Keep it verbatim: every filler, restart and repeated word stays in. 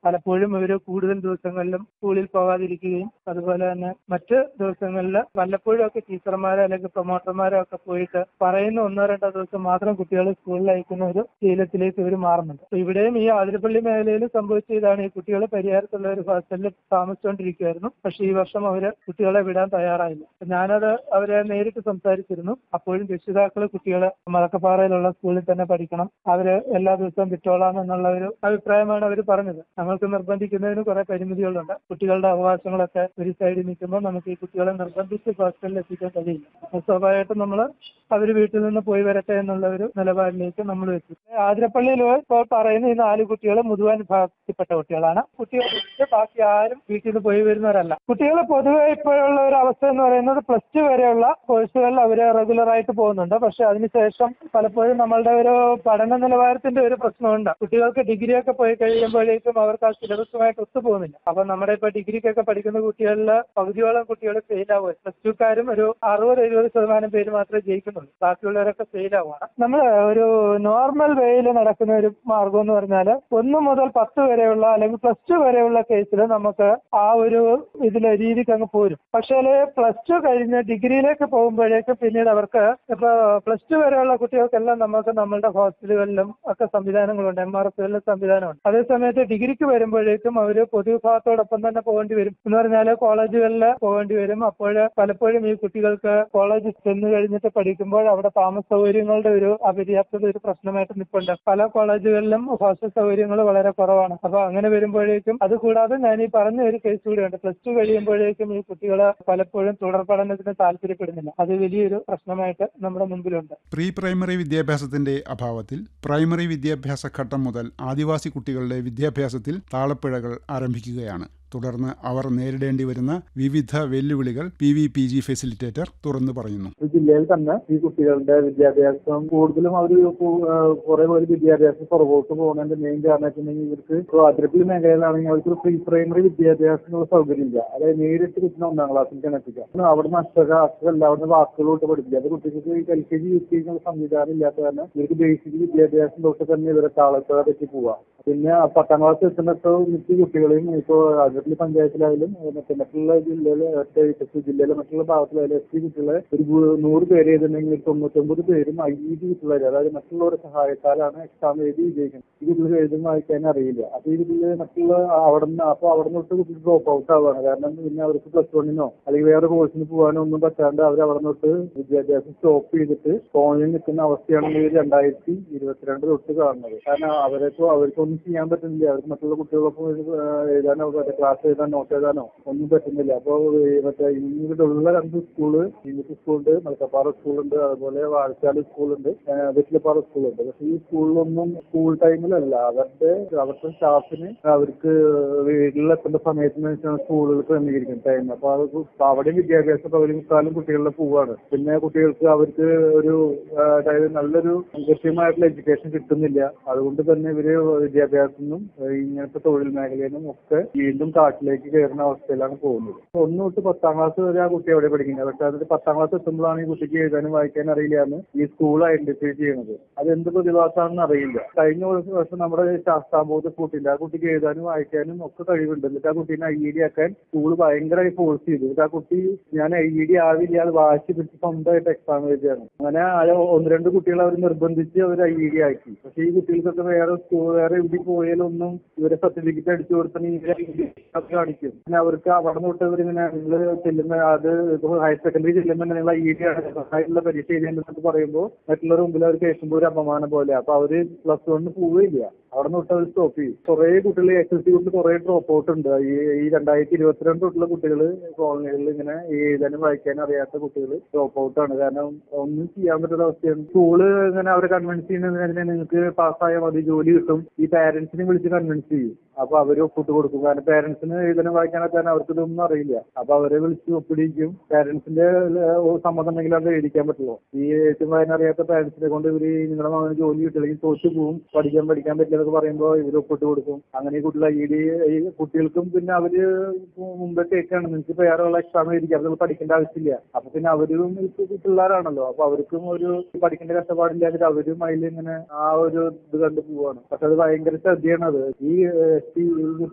പലപ്പോഴും ഇവർ കൂടുതൽ ദിവസങ്ങളിലും സ്കൂളിൽ പോകാതിരിക്കുകയും അതുപോലെ തന്നെ മറ്റ് ദിവസങ്ങളിൽ വല്ലപ്പോഴും ഒക്കെ ടീച്ചർമാരോ അല്ലെങ്കിൽ പ്രൊമോട്ടർമാരോ ഒക്കെ പോയിട്ട് പറയുന്ന ഒന്നോ രണ്ടോ ദിവസം മാത്രം കുട്ടികൾ സ്കൂളിൽ അയക്കുന്ന ഒരു ശീലത്തിലേക്ക് ഇവർ മാറുന്നുണ്ട്. അപ്പൊ ഇവിടെയും ഈ ആതിരപ്പള്ളി മേഖലയിൽ സംഭവിച്ച ഇതാണ്. ഈ കുട്ടികൾ പരിഹാരത്തുള്ള ഒരു ഹോസ്റ്റലിൽ താമസിച്ചുകൊണ്ടിരിക്കുകയായിരുന്നു. പക്ഷേ ഈ വർഷം അവര് കുട്ടികളെ വിടാൻ തയ്യാറായില്ല. ഞാനത് അവരെ നേരിട്ട് സംസാരിച്ചിരുന്നു. അപ്പോഴും രക്ഷിതാക്കൾ കുട്ടികളെ മലക്കപ്പാറയിലുള്ള സ്കൂളിൽ തന്നെ പഠിക്കണം, അവര് എല്ലാ ദിവസവും വിട്ടോളാം എന്നുള്ള ഒരു അഭിപ്രായമാണ് അവർ പറഞ്ഞത്. നമ്മൾക്ക് നിർബന്ധിക്കുന്നതിന് കുറെ പരിമിതികളുണ്ട്. കുട്ടികളുടെ അവകാശങ്ങളൊക്കെ ഒരു സൈഡിൽ നിൽക്കുമ്പോൾ നമുക്ക് ഈ കുട്ടികളെ നിർബന്ധിച്ച് ഹോസ്റ്റലിൽ എത്തിക്കാൻ കഴിയില്ല. സ്വാഭാവികമായിട്ടും നമ്മൾ അവർ വീട്ടിൽ നിന്ന് പോയി വരട്ടെ എന്നുള്ള ഒരു നിലപാടിലേക്ക് നമ്മൾ എത്തി. ആതിരപ്പള്ളിയിൽ ഇപ്പോൾ പറയുന്ന ഈ നാല് കുട്ടികൾ മുഴുവൻ വിഭാഗത്തിൽപ്പെട്ട കുട്ടികളാണ്. കുട്ടികൾ ബാക്കി ആരും വീട്ടിൽ നിന്ന് പോയി വരുന്നവരല്ല. കുട്ടികൾ പൊതുവെ ഇപ്പോഴുള്ള ഒരു അവസ്ഥ എന്ന് പറയുന്നത് പ്ലസ് ടു വരെയുള്ള കോഴ്സുകളിൽ അവർ റെഗുലർ ആയിട്ട് പോകുന്നുണ്ട്. പക്ഷെ അതിനുശേഷം പലപ്പോഴും നമ്മളുടെ ഒരു പഠന നിലവാരത്തിന്റെ ഒരു പ്രശ്നമുണ്ട്. കുട്ടികൾക്ക് ഡിഗ്രി ഒക്കെ പോയി കഴിയുമ്പോഴേക്കും അവർക്ക് ആ സിലബസുമായിട്ട് ഒത്തുപോകുന്നില്ല. അപ്പൊ നമ്മുടെ ഇപ്പൊ ഡിഗ്രിക്കൊക്കെ പഠിക്കുന്ന കുട്ടികളിൽ പകുതിയോളം കുട്ടികൾ ഫെയിൽ ആവുക. പ്ലസ് ടുക്കാരും ഒരു അറുപത് എഴുപത് ശതമാനം പേര് മാത്രമേ ജയിക്കുന്നുള്ളൂ. ബാക്കിയുള്ളവരൊക്കെ ഫെയിൽ ആവുകയാണ്. നമ്മൾ ഒരു നോർമൽ വേയിൽ നടക്കുന്ന ഒരു മാർഗം എന്ന് പറഞ്ഞാൽ ഒന്ന് മുതൽ പത്ത് വരെയുള്ള അല്ലെങ്കിൽ പ്ലസ് ടു വരെയുള്ള കേസിൽ നമുക്ക് ആ ഒരു ഇതിലെ രീതിക്ക് അങ്ങ് പോരും. പക്ഷേ പ്ലസ് ടു കഴിഞ്ഞ് ഡിഗ്രിയിലേക്ക് പോകുമ്പോഴേക്കും പിന്നീട് അവർക്ക് ഇപ്പൊ പ്ലസ് ടു വരെയുള്ള കുട്ടികൾക്കെല്ലാം നമുക്ക് നമ്മളുടെ ഹോസ്റ്റലുകളിലും ഒക്കെ സംവിധാനങ്ങളുണ്ട്, എം ആർ എഫുകളിലും സംവിധാനമുണ്ട്. അതേസമയത്ത് ഡിഗ്രിക്ക് വരുമ്പോഴേക്കും അവർ പൊതുവിഭാഗത്തോടൊപ്പം തന്നെ പോകേണ്ടി വരും. എന്ന് പറഞ്ഞാൽ കോളേജുകളിൽ പോകേണ്ടി വരും. അപ്പോൾ പലപ്പോഴും ഈ കുട്ടികൾക്ക് കോളേജിൽ ചെന്ന് കഴിഞ്ഞിട്ട് പഠിക്കുമ്പോൾ അവിടെ താമസ സൗകര്യങ്ങളുടെ ഒരു അപര്യാപ്തത ഒരു പ്രശ്നമായിട്ട് നിൽപ്പുണ്ട്. പല കോളേജുകളിലും ഹോസ്റ്റൽ സൗകര്യങ്ങൾ വളരെ കുറവാണ്. അപ്പൊ അങ്ങനെ വരുമ്പോഴേക്കും അതുകൂടാതെ ഞാൻ ഈ പറഞ്ഞ ഒരു കേസ് കൂടിയുണ്ട്. പ്ലസ് ടു കഴിയുമ്പോഴേക്കും ഈ കുട്ടികൾ പലപ്പോഴും തുടർ പഠനത്തിന് താല്പര്യപ്പെടുന്നില്ല. അത് വലിയൊരു പ്രശ്നമായിട്ട് നമ്മുടെ മുമ്പിലുണ്ട്. പ്രീ പ്രൈമറി വിദ്യാഭ്യാസത്തിന്റെ അഭാവത്തിൽ പ്രൈമറി വിദ്യാഭ്യാസ ഘട്ടം മുതൽ ആദിവാസി കുട്ടികളുടെ വിദ്യാഭ്യാസത്തിൽ താളപ്പിഴകൾ ആരംഭിക്കുകയാണ്. തുടർന്ന് അവർ നേരിടേണ്ടി വരുന്ന വിവിധ വെല്ലുവിളികൾ P V P G facilitator തുറന്നു പറയുന്നു. ജില്ലയിൽ തന്നെ ഈ കുട്ടികളുടെ വിദ്യാഭ്യാസം കൂടുതലും അവർ കുറെ പേര് വിദ്യാഭ്യാസം പുറകോട്ട് പോകുന്നതിന്റെ മെയിൻ കാരണം വെച്ചിട്ടുണ്ടെങ്കിൽ ഇവർക്ക് അതിരപ്പള്ളി മേഖലയിലാണെങ്കിൽ അവർക്ക് പ്രീ പ്രൈമറി വിദ്യാഭ്യാസത്തിനുള്ള സൗകര്യമില്ല. അതായത് നേരിട്ട് കുട്ടിനെ ഒന്നാം ക്ലാസ്സിൽ എത്തിക്കാം. അവിടുന്ന് അക്ഷര അക്ഷരമല്ല അവിടുന്ന് വാക്കുകളോട്ട് പഠിപ്പിക്കുക. അത് കുട്ടികൾക്ക് L K G U K G സംവിധാനം ഇല്ലാത്ത കാരണം ഇവർക്ക് ബേസിക് വിദ്യാഭ്യാസം തൊട്ട് തന്നെ ഇവരെ താളത്തോടെ പറ്റി പോവാം. പിന്നെ പത്താം ക്ലാസ് എത്തുന്നപ്പോൾ മിക്ക കുട്ടികളെയും ഇപ്പോൾ അതിരപ്പള്ളി പഞ്ചായത്തിലായാലും മറ്റേ മറ്റുള്ള ജില്ലയിലെ ഒറ്റ ജില്ലയിലെ മറ്റുള്ള ഭാഗത്തിലായാലും എസ് ടി കുട്ടികളെ ഒരു നൂറ് പേര് എഴുതുന്നെങ്കിൽ തൊണ്ണൂറ്റൊമ്പത് പേരും ഐ ഇ ഡി കുട്ടികളായിരുന്നു. അതായത് മറ്റുള്ളവരുടെ സഹായത്താലാണ് എക്സാം എഴുതി വിജയിക്കുന്നത്. ഈ കുട്ടികൾ എഴുതുന്ന വായിക്കാൻ അറിയില്ല. അപ്പൊ ഈ കുട്ടികൾ മറ്റുള്ള അവിടെ നിന്ന് അപ്പൊ അവിടെ നിന്ന് തൊട്ട് കുട്ടികൾ ഡ്രോപ്പ് ഔട്ട് ആവുകയാണ്. കാരണം പിന്നെ അവർക്ക് പ്ലസ് വണ്ണിനോ അല്ലെങ്കിൽ വേറെ കോഴ്സിന് പോകാനോ ഒന്നും പറ്റാണ്ട് അവർ അവിടെ നിന്നോട്ട് വിദ്യാഭ്യാസം സ്റ്റോപ്പ് ചെയ്തിട്ട് ഫോണിൽ നിൽക്കുന്ന അവസ്ഥയാണ് ഈ രണ്ടായിരത്തി ഇരുപത്തിരണ്ട് തൊട്ട് കാണുന്നത്. കാരണം അവർക്ക് അവർക്കൊന്നും ചെയ്യാൻ പറ്റുന്നില്ല. അവർക്ക് മറ്റുള്ള കുട്ടികളൊപ്പം എഴുതാനോ ക്ലാസ് എഴുതാനോ നോട്ട് എഴുതാനോ ഒന്നും പറ്റുന്നില്ല. അപ്പോൾ മറ്റേ ഇവിടെയുള്ള രണ്ട് സ്കൂള് ഇംഗ്ലീഷ് സ്കൂളുണ്ട്, മലക്കപ്പാറ സ്കൂളുണ്ട്, അതുപോലെ വാഴച്ചാല് സ്കൂളുണ്ട്, വെറ്റിലപ്പാറ സ്കൂളുണ്ട്. പക്ഷെ ഈ സ്കൂളിലൊന്നും സ്കൂൾ ടൈമിലല്ല അവരുടെ അവരുടെ സ്റ്റാഫിന് അവർക്ക് വീട്ടിലെത്തേണ്ട സമയത്തിന് വെച്ചാൽ സ്കൂളുകൾ ക്രമീകരിക്കും ടൈം. അപ്പൊ അത് അവിടെയും വിദ്യാഭ്യാസം പകുതിമുക്കാലും കുട്ടികളുടെ പോവാണ്. പിന്നെ കുട്ടികൾക്ക് അവർക്ക് ഒരു അതായത് നല്ലൊരു കൃത്യമായിട്ടുള്ള എഡ്യൂക്കേഷൻ കിട്ടുന്നില്ല. അതുകൊണ്ട് തന്നെ ഇവര് വിദ്യാഭ്യാസത്തിനും ഇങ്ങനത്തെ തൊഴിൽ മേഖലയിലും ഒക്കെ വീണ്ടും കാട്ടിലേക്ക് കയറുന്ന അവസ്ഥയിലാണ് പോകുന്നത്. ഒന്ന് തൊട്ട് പത്താം ക്ലാസ് വരെ ആ കുട്ടി അവിടെ പഠിക്കുന്നത്. പക്ഷെ അതിൽ പത്താം ക്ലാസ് എത്തുമ്പോഴാണ് ഈ കുട്ടിക്ക് എഴുതാനും വായിക്കാനും അറിയില്ലാന്ന് ഈ സ്കൂൾ ഐഡന്റിഫൈ ചെയ്യുന്നത്. അത് എന്ത് പ്രതിഭാസമാണെന്ന് അറിയില്ല. കഴിഞ്ഞ വർഷം നമ്മുടെ ശാസ്താംബോധ കുട്ടിയില്ല, ആ കുട്ടിക്ക് എഴുതാനും വായിക്കാനും ഒക്കെ കഴിവുണ്ട്. എന്നിട്ട് ആ കുട്ടീനെ ഐ ഇ ഡി ആക്കാൻ സ്കൂൾ ഭയങ്കരമായി ഫോഴ്സ് ചെയ്തു. എന്നിട്ട് ആ കുട്ടി ഞാൻ ഐ ഇ ഡി ആവില്ല അത് വാശി പിടിച്ച് സ്വന്തമായിട്ട് എക്സാം എഴുതിയാണ്. അങ്ങനെ ഒന്ന് രണ്ട് കുട്ടികൾ അവർ നിർബന്ധിച്ച് അവർ ഐ ഇ ഡി ആക്കി. പക്ഷെ ഈ കുട്ടികൾക്കൊക്കെ വേറെ സ്കൂൾ വേറെ എവിടെ പോയാലൊന്നും ഇവരെ സർട്ടിഫിക്കറ്റ് അടിച്ചു കൊടുത്താൽ കാണിക്കും. പിന്നെ അവർക്ക് അവിടെ തൊട്ട് ഇവരിങ്ങനെ നിങ്ങൾ ചെല്ലുന്ന അത് ഹയർ സെക്കൻഡറി ചെല്ലുമ്പോൾ നിങ്ങൾ ഐ ഡി ആയിട്ടുള്ള പരീക്ഷ എഴുതിയെന്ന് പറയുമ്പോൾ മറ്റുള്ളവർ മുമ്പിൽ അവർ കേൾക്കുമ്പോൾ ഒരു അപമാനം പോലെ. അപ്പൊ അവര് പ്ലസ് വണ്ണിന് പോവുകയില്ല. അവിടെ തൊട്ട് അവർ സ്റ്റോപ്പ് ചെയ്യും. കുറെ കുട്ടികൾ എസ് എസ് സി കുട്ടികൾ കുറെ ഡ്രോപ്പ് ഔട്ട് ഉണ്ട്. ഈ ഈ രണ്ടായിരത്തി ഇരുപത്തിരണ്ട് തൊട്ടുള്ള കുട്ടികൾ കോളനികളിൽ ഇങ്ങനെ എഴുതാനും വായിക്കാനും അറിയാത്ത കുട്ടികൾ ഡ്രോപ്പ് ഔട്ട് ആണ്. കാരണം ഒന്നും ചെയ്യാൻ പറ്റുന്ന അവസ്ഥയാണ്. സ്കൂള് ഇങ്ങനെ അവരെ കൺവിൻസ് ചെയ്യുന്നതിനെ നിങ്ങൾക്ക് പാസ്സായാൽ മതി ജോലി കിട്ടും. ഈ പാരന്റ്സിനെ വിളിച്ച് കൺവിൻസ് ചെയ്യും. അപ്പൊ അവര് ഒപ്പിട്ട് കൊടുക്കും. കാരണം പാരന്റ്സിന് എഴുതാനും വായിക്കാനൊക്കെ അവർക്ക് ഇതൊന്നും അറിയില്ല. അപ്പൊ അവരെ വിളിച്ച് ഒപ്പിടിക്കും. പാരന്റ്സിന്റെ സമ്മതം ഉണ്ടെങ്കിൽ അത് എഴുതിക്കാൻ പറ്റുള്ളൂ. ഈ എഴുത്തും വായന അറിയാത്ത പാരന്റ്സിനെ കൊണ്ട് ഇവര് നിങ്ങളുടെ മകന് ജോലി കിട്ടില്ലെങ്കിൽ തോറ്റു പോവും, പഠിക്കാൻ പഠിക്കാൻ പറ്റില്ല എന്നൊക്കെ പറയുമ്പോൾ ഇവര് ഒപ്പിട്ട് കൊടുക്കും. അങ്ങനെ ഈ കുട്ടികളെ ഈ ഈ കുട്ടികൾക്കും പിന്നെ അവര് മുമ്പേ കേൾക്കാണ് നിങ്ങൾക്ക് വേറെയുള്ള എക്സാം എഴുതിക്കാം, അത് പഠിക്കേണ്ട ആവശ്യമില്ല. അപ്പൊ പിന്നെ അവരും പിള്ളേരാണല്ലോ. അപ്പൊ അവർക്കും ഒരു പഠിക്കേണ്ട കഷ്ടപ്പാടില്ലാതിട്ട് അവരും അതിൽ ഇങ്ങനെ ആ ഒരു ഇത് കണ്ടു പോവാണ്. പക്ഷെ അത് ഭയങ്കര ശ്രദ്ധയാണ്. അത് ഈ